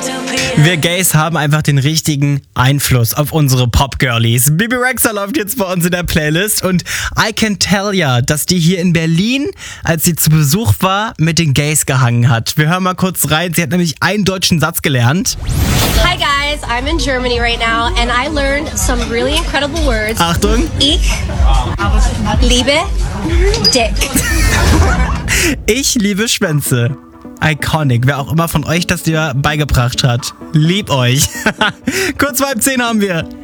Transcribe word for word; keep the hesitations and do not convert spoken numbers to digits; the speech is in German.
Wir Gays haben einfach den richtigen Einfluss auf unsere Pop-Girlies. Bebe Rexha läuft jetzt bei uns in der Playlist und I can tell ya, dass die hier in Berlin, als sie zu Besuch war, mit den Gays gehangen hat. Wir hören mal kurz rein. Sie hat nämlich einen deutschen Satz gelernt. Hi guys, I'm in Germany right now and I learned some really incredible words. Achtung. Ich liebe Dick. Ich liebe Schwänze. Iconic, wer auch immer von euch das dir beigebracht hat. Lieb euch. Kurz vor halb zehn haben wir.